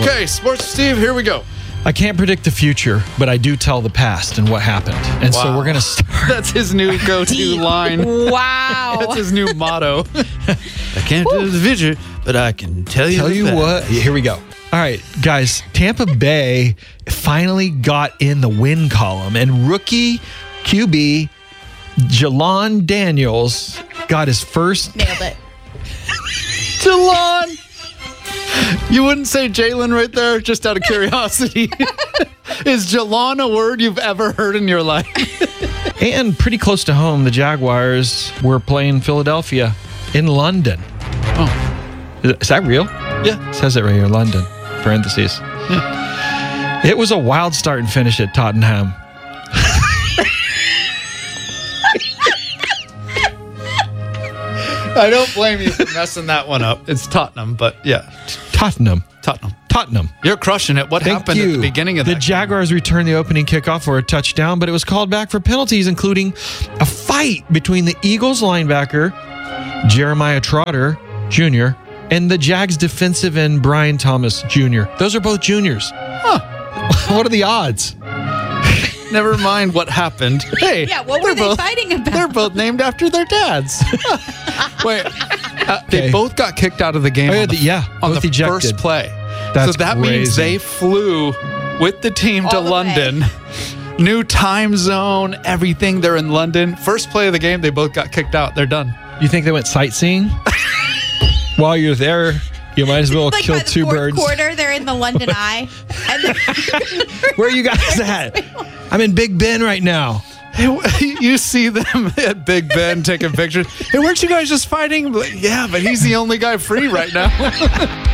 Okay, Sports Steve, here we go. I can't predict the future, but I do tell the past and what happened. And so we're going to start. That's his new go-to line. Wow. That's his new motto. I can't do the future, but I can tell you what. Here we go. All right, guys. Tampa Bay finally got in the win column, and rookie QB Jalon Daniels got his first. Nailed it. Jalon! You wouldn't say Jalen right there, just out of curiosity. Is Jalon a word you've ever heard in your life? And pretty close to home, the Jaguars were playing Philadelphia in London. Oh. Is that real? Yeah. It says it right here, London, parentheses. Yeah. It was a wild start and finish at Tottenham. I don't blame you for messing that one up. It's Tottenham, but yeah. Tottenham. Tottenham. You're crushing it. What happened at the beginning of that? The Jaguars returned the opening kickoff for a touchdown, but it was called back for penalties, including a fight between the Eagles linebacker, Jeremiah Trotter Jr., and the Jags defensive end, Brian Thomas Jr. Those are both juniors. Huh. What are the odds? Never mind what happened. Hey, Yeah, what were they fighting about? They're both named after their dads. Wait, they Okay. both got kicked out of the game Oh, yeah, on the both ejected. first play. That's so that means crazy. they flew with the team to All the London. New time zone, everything. They're in London. First play of the game, they both got kicked out. They're done. You think they went sightseeing? While you're there, you might as well Like kill by the two fourth birds. quarter, they're in the London Eye. And Where are you guys at? I'm in Big Ben right now. Hey, you see them at Big Ben taking pictures. Hey, weren't you guys just fighting? Yeah, but he's the only guy free right now.